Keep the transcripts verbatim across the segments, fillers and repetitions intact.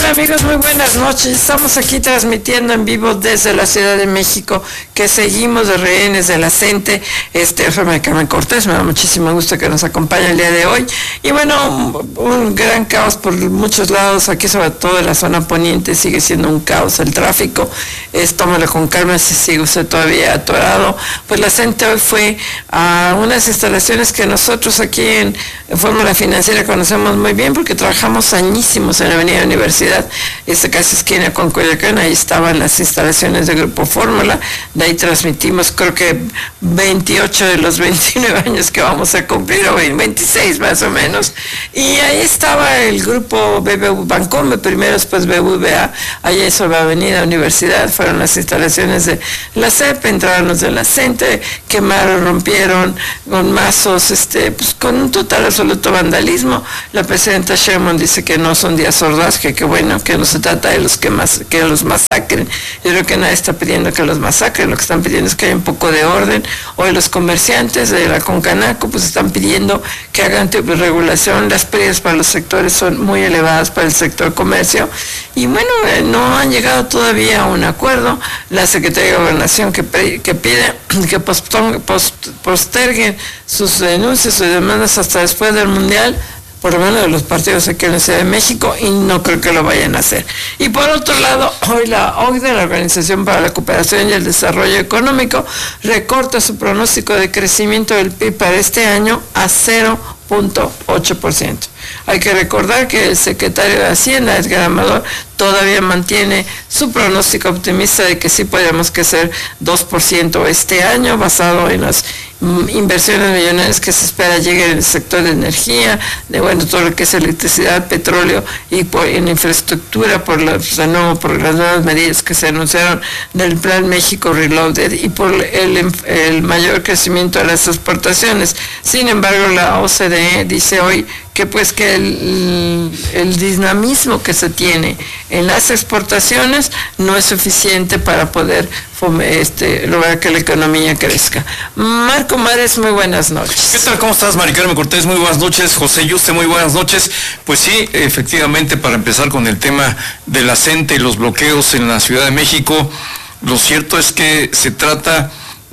tal, amigos? Muy buenas noches. Estamos aquí transmitiendo en vivo desde la Ciudad de México, que seguimos de rehenes de la CENTE. Este, soy Carmen Cortés, me da muchísimo gusto que nos acompañe el día de hoy. Y bueno, un, un gran caos por muchos lados, aquí sobre todo en la zona poniente sigue siendo un caos el tráfico. Es, tómalo con calma si sigue usted todavía atorado. Pues la CENTE hoy fue a unas instalaciones que nosotros aquí en, en Fórmula Financiera conocemos muy bien, porque trabajamos añísimos en la Avenida Universidad, esta casi esquina con Coyoacán. Ahí estaban las instalaciones de Grupo Fórmula, de ahí transmitimos creo que veintiocho de los veintinueve años que vamos a cumplir, o veintiséis más o menos, y ahí estaba el grupo B B V Bancomer, primero, después B B V A, allá sobre Avenida Universidad, fueron las instalaciones de la C E P, entraron los de la CENTE, quemaron, rompieron con mazos, este, pues con un total absoluto vandalismo. La presidenta Sheinbaum dice que no son días sordas, que qué bueno, que no se trata de los que, mas, que los masacren. Yo creo que nadie está pidiendo que los masacren, lo que están pidiendo es que haya un poco de orden. Hoy los comerciantes de la Concanaco pues están pidiendo que hagan regulación. Las pérdidas para los sectores son muy elevadas para el sector comercio, y bueno, eh, no han llegado todavía a un acuerdo. La Secretaría de Gobernación que, que pide que posterguen, post, posterguen sus denuncias, sus demandas hasta después del Mundial, por lo menos de los partidos aquí en la Ciudad de México, y no creo que lo vayan a hacer. Y por otro lado, hoy la O C D E, la Organización para la Cooperación y el Desarrollo Económico, recorta su pronóstico de crecimiento del P I B para este año a cero punto ocho por ciento. Hay que recordar que el secretario de Hacienda, Edgar Amador, todavía mantiene su pronóstico optimista de que sí podríamos crecer dos por ciento este año, basado en las inversiones millonarias que se espera lleguen en el sector de energía, de bueno, todo lo que es electricidad, petróleo, y por, en infraestructura, por, la, pues, nuevo, por las nuevas medidas que se anunciaron del Plan México Reloaded, y por el, el mayor crecimiento de las exportaciones. Sin embargo, la O C D E dice hoy que pues que el, el dinamismo que se tiene en las exportaciones no es suficiente para poder este, lograr que la economía crezca. Marco Mares, muy buenas noches. ¿Qué tal? ¿Cómo estás, Mari Carmen Cortés? Muy buenas noches. José Yuste, muy buenas noches. Pues sí, efectivamente, para empezar con el tema de la CENTE y los bloqueos en la Ciudad de México, lo cierto es que se trata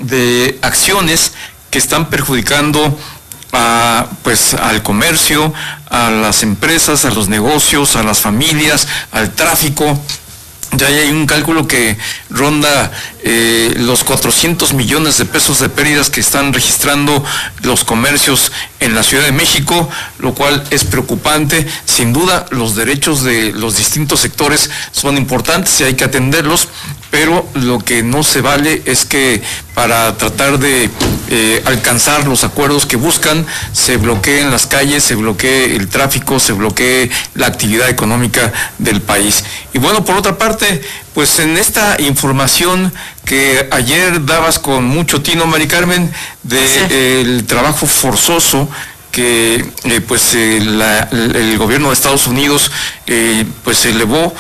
de acciones que están perjudicando a, pues, al comercio, a las empresas, a los negocios, a las familias, al tráfico. Ya hay un cálculo que ronda eh, los cuatrocientos millones de pesos de pérdidas que están registrando los comercios en la Ciudad de México, lo cual es preocupante. Sin duda, los derechos de los distintos sectores son importantes y hay que atenderlos, pero lo que no se vale es que para tratar de eh, alcanzar los acuerdos que buscan, se bloqueen las calles, se bloquee el tráfico, se bloquee la actividad económica del país. Y bueno, por otra parte, pues en esta información que ayer dabas con mucho tino, Mari Carmen, de sí. eh, el trabajo forzoso que eh, pues eh, la, el gobierno de Estados Unidos eh, pues elevó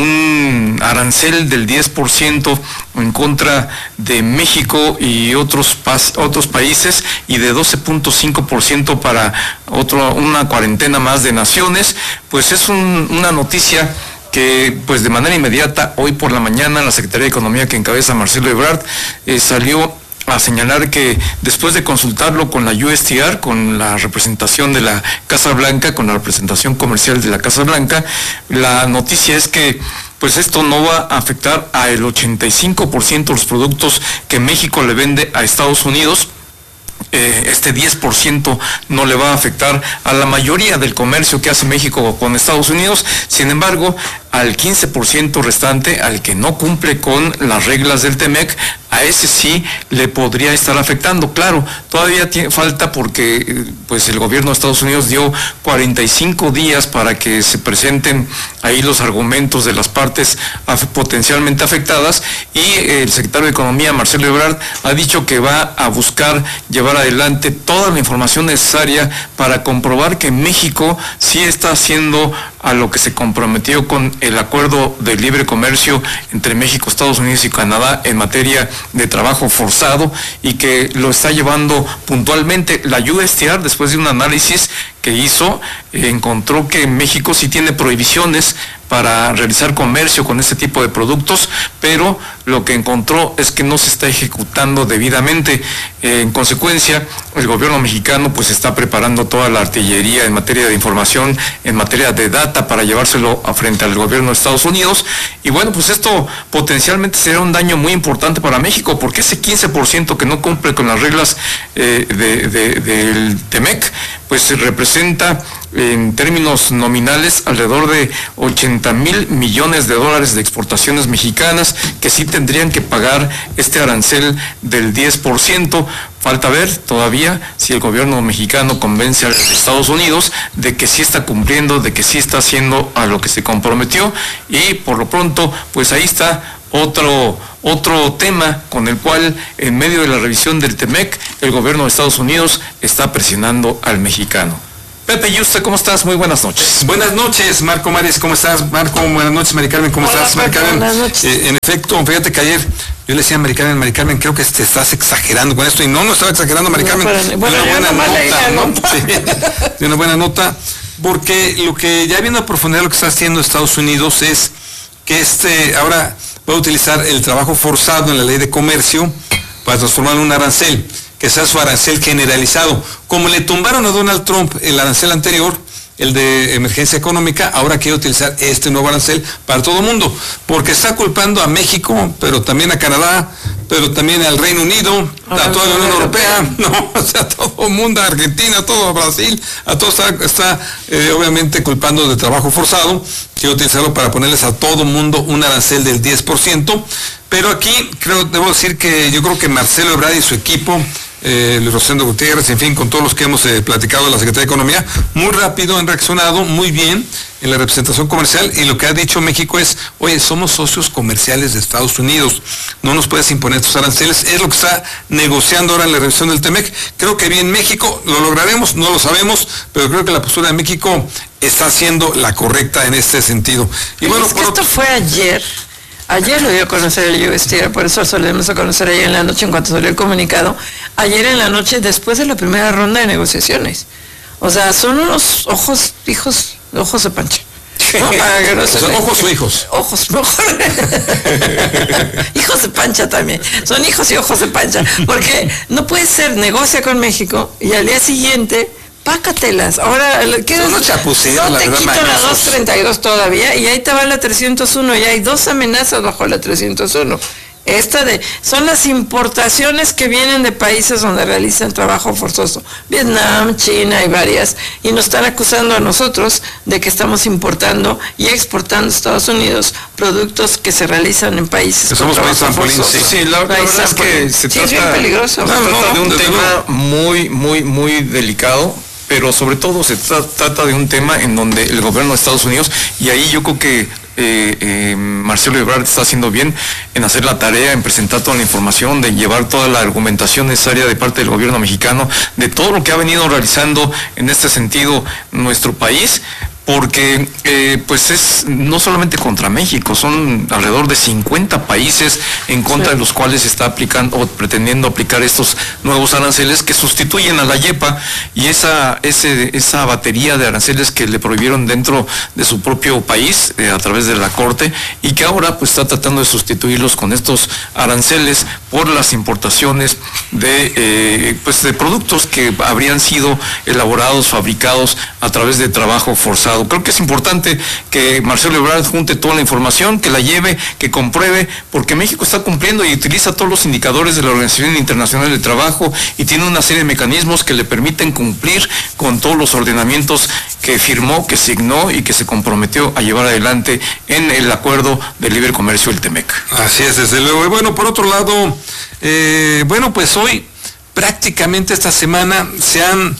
un arancel del diez por ciento en contra de México y otros pas, otros países, y de doce punto cinco por ciento para otro, una cuarentena más de naciones. Pues es un, una noticia que pues de manera inmediata hoy por la mañana la Secretaría de Economía, que encabeza Marcelo Ebrard, eh, salió a señalar que después de consultarlo con la U S T R, con la representación de la Casa Blanca, con la representación comercial de la Casa Blanca, la noticia es que pues esto no va a afectar al ochenta y cinco por ciento de los productos que México le vende a Estados Unidos. Eh, este diez por ciento no le va a afectar a la mayoría del comercio que hace México con Estados Unidos. Sin embargo, al quince por ciento restante, al que no cumple con las reglas del T M E C, a ese sí le podría estar afectando. Claro, todavía tiene, falta porque pues el gobierno de Estados Unidos dio cuarenta y cinco días para que se presenten ahí los argumentos de las partes af- potencialmente afectadas, y el secretario de Economía, Marcelo Ebrard, ha dicho que va a buscar llevar adelante toda la información necesaria para comprobar que México sí está haciendo a lo que se comprometió con el acuerdo de libre comercio entre México, Estados Unidos y Canadá en materia de trabajo forzado, y que lo está llevando puntualmente. La U S T R, después de un análisis que hizo, eh, encontró que México sí tiene prohibiciones para realizar comercio con este tipo de productos, pero lo que encontró es que no se está ejecutando debidamente. Eh, en consecuencia, el gobierno mexicano pues está preparando toda la artillería en materia de información, en materia de data, para llevárselo a frente al gobierno de Estados Unidos. Y bueno, pues esto potencialmente será un daño muy importante para México, porque ese quince por ciento que no cumple con las reglas eh, de, de, del TEMEC, pues representa en términos nominales alrededor de ochenta mil millones de dólares de exportaciones mexicanas que sí tendrían que pagar este arancel del diez por ciento. Falta ver todavía si el gobierno mexicano convence a los Estados Unidos de que sí está cumpliendo, de que sí está haciendo a lo que se comprometió, y por lo pronto pues ahí está otro otro tema con el cual en medio de la revisión del TEMEC el gobierno de Estados Unidos está presionando al mexicano. Pepe Yuste, ¿cómo estás? Muy buenas noches. Buenas noches, Marco Mares, ¿cómo estás? Marco, buenas noches, Mari Carmen, ¿cómo Hola, estás? Mari Carmen, buenas noches. Eh, en efecto, fíjate que ayer yo le decía a Mari Carmen, Mari Carmen, creo que te estás exagerando con esto, y no, no estaba exagerando, Mari No, Carmen. para- de bueno, una yo buena nomás leí nota, la ¿no? nota. Sí, de una buena nota, porque lo que ya viendo a profundidad lo que está haciendo Estados Unidos es que este ahora va a utilizar el trabajo forzado en la ley de comercio para transformarlo en un arancel, que sea su arancel generalizado. Como le tumbaron a Donald Trump el arancel anterior, el de emergencia económica, ahora quiere utilizar este nuevo arancel para todo el mundo, porque está culpando a México, pero también a Canadá, pero también al Reino Unido, a toda la Unión Europea, no, o sea, a todo el mundo, a Argentina, a todo a Brasil, a todo está, está eh, obviamente culpando de trabajo forzado. Quiere utilizarlo para ponerles a todo el mundo un arancel del diez por ciento, pero aquí creo, debo decir que yo creo que Marcelo Ebrard y su equipo, Eh, Luis Rosendo Gutiérrez, en fin, con todos los que hemos eh, platicado de la Secretaría de Economía, muy rápido han reaccionado, muy bien en la representación comercial, y lo que ha dicho México es, oye, somos socios comerciales de Estados Unidos, no nos puedes imponer estos aranceles, es lo que está negociando ahora en la revisión del TEMEC. Creo que bien México, lo lograremos, no lo sabemos, pero creo que la postura de México está siendo la correcta en este sentido. Y bueno, es que por esto otro- fue ayer. Ayer lo dio a conocer el U S T R, por eso solemos a conocer ayer en la noche en cuanto salió el comunicado. Ayer en la noche, después de la primera ronda de negociaciones. O sea, son unos ojos, hijos, ojos de pancha. ¿No? Para que no O se sea, me- ojos o hijos. Ojos, mejor. Hijos de pancha también. Son hijos y ojos de pancha. Porque no puede ser, negocia con México y al día siguiente, pácatelas. Ahora, ¿qué Son es? unos chapuceros, No la te verdad, quito la mañosos. dos treinta y dos todavía y ahí te va la trescientos uno y hay dos amenazas bajo la trescientos uno. Esta de, son las importaciones que vienen de países donde realizan trabajo forzoso. Vietnam, China y varias. Y nos están acusando a nosotros de que estamos importando y exportando a Estados Unidos productos que se realizan en países Que con somos país trabajo trampolín, forzoso. Sí, sí, la, la País verdad es que trampolín. se Sí, es bien trata, peligroso. se No, no, trata de no, un desde tema luego. muy, muy, muy delicado, pero sobre todo se tra- trata de un tema en donde el gobierno de Estados Unidos, y ahí yo creo que eh, eh, Marcelo Ebrard está haciendo bien en hacer la tarea, en presentar toda la información, de llevar toda la argumentación necesaria de parte del gobierno mexicano, de todo lo que ha venido realizando en este sentido nuestro país, porque eh, pues es no solamente contra México, son alrededor de cincuenta países en contra Sí. de los cuales se está aplicando o pretendiendo aplicar estos nuevos aranceles que sustituyen a la YEPA y esa ese, esa batería de aranceles que le prohibieron dentro de su propio país eh, a través de la Corte, y que ahora pues está tratando de sustituirlos con estos aranceles por las importaciones de eh, pues de productos que habrían sido elaborados, fabricados a través de trabajo forzado. Creo que es importante que Marcelo Ebrard junte toda la información, que la lleve, que compruebe, porque México está cumpliendo y utiliza todos los indicadores de la Organización Internacional del Trabajo y tiene una serie de mecanismos que le permiten cumplir con todos los ordenamientos que firmó, que signó y que se comprometió a llevar adelante en el acuerdo de libre comercio, el TEMEC. Así es, desde luego. Y bueno, por otro lado, eh, bueno, pues hoy, prácticamente esta semana, se han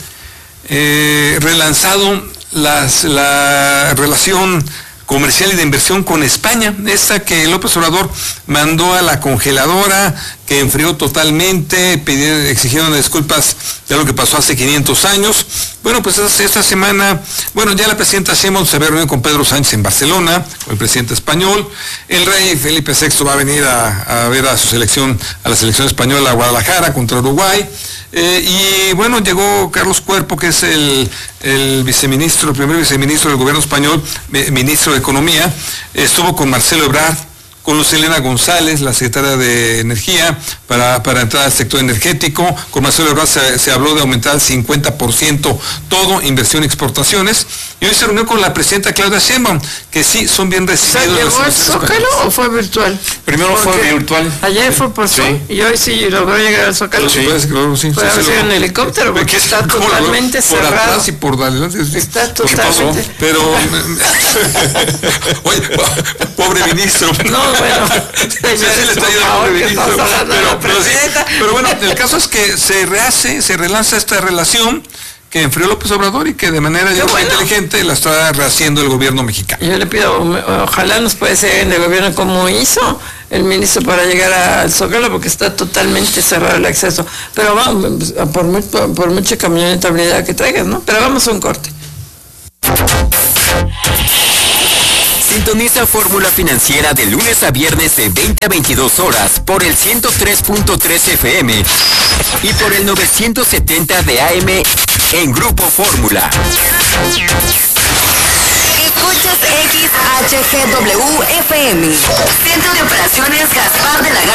eh, relanzado las, la relación comercial y de inversión con España, esta que López Obrador mandó a la congeladora, que enfrió totalmente, pidieron, exigieron disculpas de lo que pasó hace quinientos años, Bueno, pues esta semana, bueno, ya la presidenta Sheinbaum se había reunido con Pedro Sánchez en Barcelona, con el presidente español. El rey Felipe sexto va a venir a, a ver a su selección, a la selección española a Guadalajara contra Uruguay. Eh, y bueno, llegó Carlos Cuerpo, que es el, el viceministro, el primer viceministro del gobierno español, ministro de Economía. Estuvo con Marcelo Ebrard, con Luz Helena González, la secretaria de Energía, para, para entrar al sector energético. Con Marcelo Ebrard se, se habló de aumentar al cincuenta por ciento todo, inversión y exportaciones. Y hoy se reunió con la presidenta Claudia Sheinbaum, que sí son bien recibidos. ¿Se llegó al Zócalo o fue virtual? Primero fue virtual. Ayer fue por Zoom, sí. Y hoy sí logró llegar al Zócalo. Sí, sí, claro, sí. Fue sí, en helicóptero, porque está totalmente por cerrado. Por atrás y por adelante. Sí. Está totalmente. Pero, oye, pobre ministro. No, bueno, sí, sí, le está yendo al pobre ministro. Pero, pero, sí, pero bueno, el caso es que se rehace, se relanza esta relación que enfrió López Obrador y que de manera ya bueno. inteligente la está rehaciendo el gobierno mexicano. Yo le pido, ojalá nos puede ser en el gobierno como hizo el ministro para llegar al Zócalo, porque está totalmente cerrado el acceso. Pero vamos, por, muy, por, por mucha camionetabilidad que traigas, ¿no? Pero vamos a un corte. Sintoniza Fórmula Financiera de lunes a viernes de veinte a veintidós horas por el ciento tres punto tres F M y por el novecientos setenta de A M en Grupo Fórmula. Escuchas X H G W F M, Centro de Operaciones Gaspar de la Garza.